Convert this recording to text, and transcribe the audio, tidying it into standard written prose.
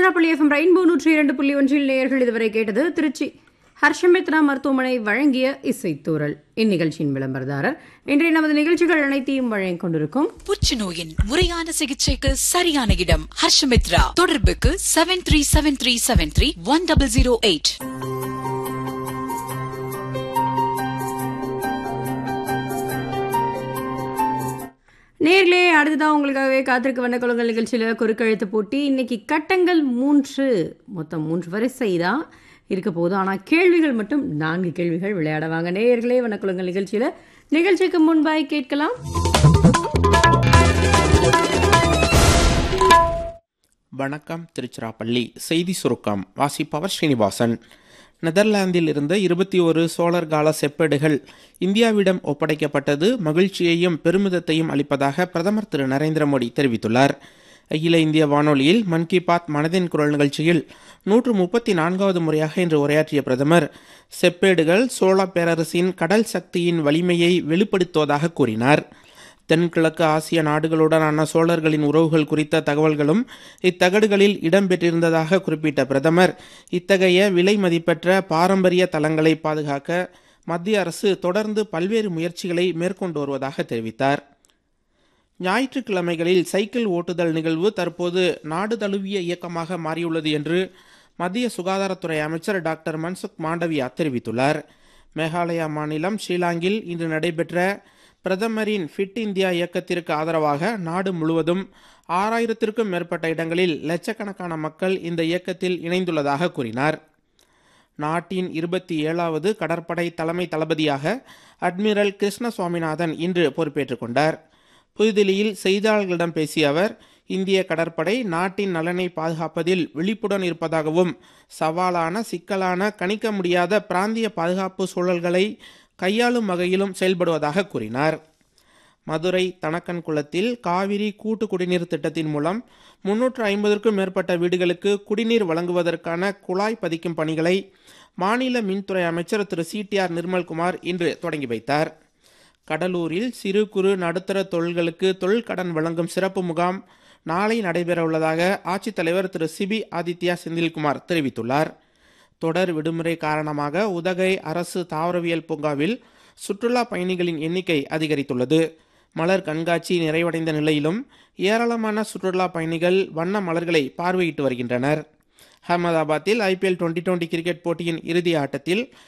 Tiruchirappalli FM rainbow 102.1 நேயர்கள் இதுவரை கேட்டது திருச்சி ஹர்ஷமித்ரா மருத்துவமனை வழங்கிய இசைத்தூரல். இந்நிகழ்ச்சியின் விளம்பரதாரர். இன்றைய நமது நிகழ்ச்சிகள் அனைத்தையும் வழங்கிக் கொண்டிருக்கும் புற்றுநோயின் முறையான சிகிச்சைக்கு சரியான இடம் ஹர்ஷமித்ரா. தொடர்புக்கு 7373731008. நேர்களே, அடுத்ததான் உங்களுக்காகவே காத்திருக்க வண்ணக்குளங்கள் நிகழ்ச்சியில் குறுக்கெழுத்து போட்டி. இன்னைக்கு கட்டங்கள் 3, மொத்தம் 3 வரிசை தான் இருக்க போதும். ஆனால் கேள்விகள் மட்டும் 4 கேள்விகள். விளையாட வாங்க நேயர்களே வண்ணக்குளங்கள் நிகழ்ச்சியில். நிகழ்ச்சிக்கு முன்பாய் கேட்கலாம். வணக்கம். திருச்சிராப்பள்ளி செய்தி சுருக்கம் வாசிப்பவர் ஸ்ரீனிவாசன். நெதர்லாந்தில் இருந்த 21 சோழர் கால செப்பேடுகள் இந்தியாவிடம் ஒப்படைக்கப்பட்டது மகிழ்ச்சியையும் பெருமிதத்தையும் அளிப்பதாக பிரதமர் திரு நரேந்திர மோடி தெரிவித்துள்ளார். அகில இந்திய வானொலியில் மன் கி பாத் மனதின் குரல் நிகழ்ச்சியில் 134வது முறையாக இன்று உரையாற்றிய பிரதமர் செப்பேடுகள் சோழ பேரரசின் கடல் சக்தியின் வலிமையை வெளிப்படுத்துவதாக கூறினார். தென்கிழக்கு ஆசிய நாடுகளுடனான சோழர்களின் உறவுகள் குறித்த தகவல்களும் இத்தகடுகளில் இடம்பெற்றிருந்ததாக குறிப்பிட்ட பிரதமர் இத்தகைய விலை மதிப்பெற்ற பாரம்பரிய தலங்களை பாதுகாக்க மத்திய அரசு தொடர்ந்து பல்வேறு முயற்சிகளை மேற்கொண்டு வருவதாக தெரிவித்தார். ஞாயிற்றுக்கிழமைகளில் சைக்கிள் ஓட்டுதல் நிகழ்வு தற்போது நாடு தழுவிய இயக்கமாக மாறியுள்ளது என்று மத்திய சுகாதாரத்துறை அமைச்சர் டாக்டர் மன்சுக் மாண்டவியா தெரிவித்துள்ளார். மேகாலயா மாநிலம் ஷிலாங்கில் இன்று நடைபெற்ற பிரதமரின் ஃபிட் இந்தியா இயக்கத்திற்கு ஆதரவாக நாடு முழுவதும் 6000க்கும் மேற்பட்ட இடங்களில் லட்சக்கணக்கான மக்கள் இந்த இயக்கத்தில் இணைந்துள்ளதாக கூறினார். நாட்டின் 27வது கடற்படை தலைமை தளபதியாக அட்மிரல் கிருஷ்ண சுவாமிநாதன் இன்று பொறுப்பேற்றுக் கொண்டார். புதுதில்லியில் செய்தியாளர்களிடம் பேசிய அவர் இந்திய கடற்படை நாட்டின் நலனை பாதுகாப்பதில் விழிப்புடன் இருப்பதாகவும் சவாலான சிக்கலான கணிக்க முடியாத பிராந்திய பாதுகாப்பு சூழல்களை கையாளும் வகையிலும் செயல்படுவதாக கூறினார். மதுரை தனக்கன்குளத்தில் காவிரி கூட்டு குடிநீர் திட்டத்தின் மூலம் 350க்கும் மேற்பட்ட வீடுகளுக்கு குடிநீர் வழங்குவதற்கான குழாய் பதிக்கும் பணிகளை மாநில மின்துறை அமைச்சர் திரு CTR நிர்மல்குமார் இன்று தொடங்கி வைத்தார். கடலூரில் சிறு குறு நடுத்தர தொழில்களுக்கு தொழில் கடன் வழங்கும் சிறப்பு முகாம் நாளை நடைபெறவுள்ளதாக ஆட்சித்தலைவர் திரு சிபி ஆதித்யா செந்தில்குமார் தெரிவித்துள்ளார். தொடர் விடுமுறை காரணமாக உதகை அரசு தாவரவியல் பூங்காவில் சுற்றுலா பயணிகளின் எண்ணிக்கை அதிகரித்துள்ளது. மலர் கண்காட்சி நிறைவடைந்த நிலையிலும் ஏராளமான சுற்றுலா பயணிகள் வண்ண மலர்களை பார்வையிட்டு வருகின்றனர். அகமதாபாத்தில் IPL 2020 கிரிக்கெட் போட்டியின் இறுதி ஆட்டத்தில்